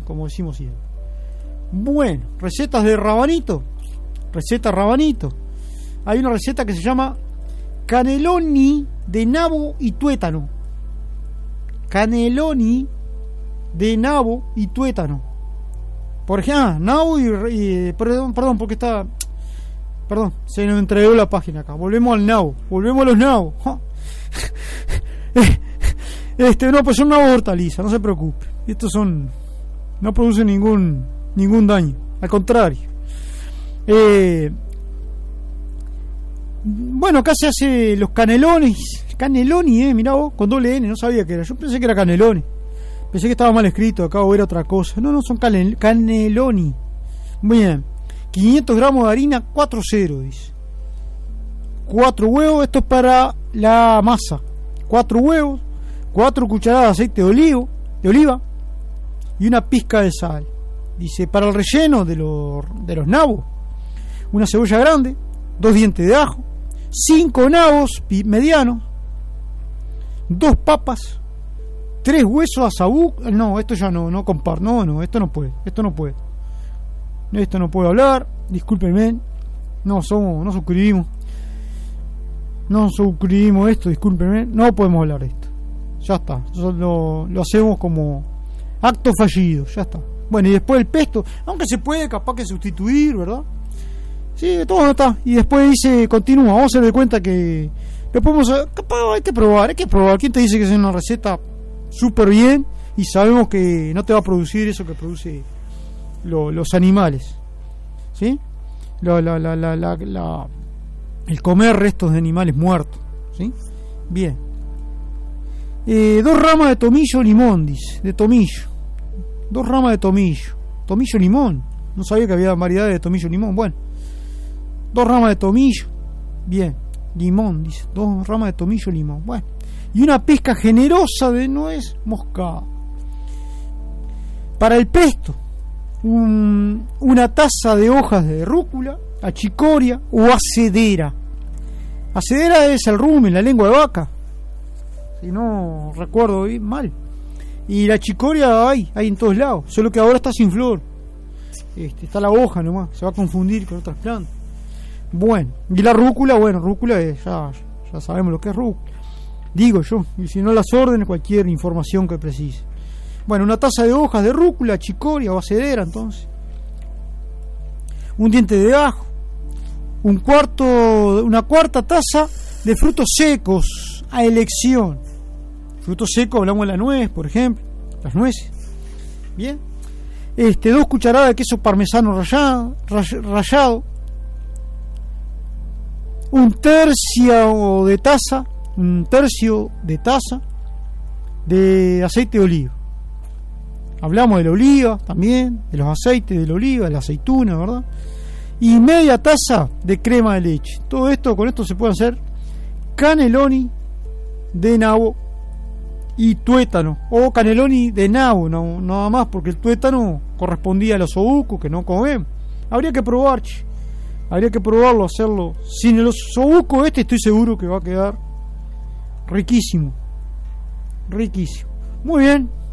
como decimos siempre. Bueno, recetas de rabanito. Receta rabanito. Hay una receta que se llama cannelloni de nabo y tuétano. Cannelloni de nabo y tuétano. Por ejemplo, nabo y perdón, porque está... Perdón, se nos entregó la página acá. Volvemos al nabo. Volvemos a los nabos. No, pues son nabos de hortaliza, no se preocupe. Estos son... No producen ningún daño. Al contrario. Bueno, acá se hace los canelones. Cannelloni, mirá vos, con doble N, no sabía que era. Yo pensé que era cannelloni. Pensé que estaba mal escrito, acabo de ver otra cosa. No, son cannelloni. Bien. 500 gramos de harina, 4-0, dice. 4 huevos, esto es para la masa. 4 huevos, 4 cucharadas de aceite de oliva y una pizca de sal. Dice, para el relleno de los nabos, una cebolla grande, 2 dientes de ajo, 5 nabos medianos, 2 papas, 3 huesos de asabuco. No, esto ya no comparto. No, esto no puede. Esto no puedo hablar. Discúlpenme. No suscribimos esto, discúlpenme. No podemos hablar de esto. Ya está. Lo hacemos como acto fallido. Ya está. Bueno, y después el pesto, aunque se puede capaz que sustituir, ¿verdad? Sí, todo está. Y después dice, continúa. Vamos a hacer de cuenta que lo podemos. Capaz hay que probar. ¿Quién te dice que es una receta súper bien y sabemos que no te va a producir eso que produce los animales? ¿Sí? El comer restos de animales muertos. ¿Sí? Bien. 2 ramas de tomillo limón, dice. De tomillo. 2 ramas de tomillo. Tomillo limón. No sabía que había variedades de tomillo limón. Bueno. 2 ramas de tomillo. Bien. Limón, dice. 2 ramas de tomillo limón. Bueno. Y una pizca generosa de nuez moscada. Para el pesto, una taza de hojas de rúcula, achicoria o acedera. Acedera es el rumen, la lengua de vaca, si no recuerdo bien mal. Y la achicoria hay en todos lados, solo que ahora está sin flor. Está la hoja nomás, se va a confundir con otras plantas. Bueno, y la rúcula, rúcula es, ya sabemos lo que es rúcula. Digo yo, y si no las órdenes, cualquier información que precise. Bueno, una taza de hojas de rúcula, chicoria o acedera, entonces. Un diente de ajo. Una cuarta taza de frutos secos a elección. Frutos secos, hablamos de la nuez, por ejemplo. Las nueces. Bien. 2 cucharadas de queso parmesano rallado. Un tercio de taza de aceite de oliva. Hablamos de la oliva también, de los aceites de la oliva, de la aceituna, ¿verdad? Y media taza de crema de leche. Todo esto, con esto se puede hacer cannelloni de nabo y tuétano, o cannelloni de nabo, no, nada más, porque el tuétano correspondía a los osobucos que no comemos. Habría que probar, habría que probarlo, hacerlo sin el osobuco. Estoy seguro que va a quedar riquísimo. Muy bien.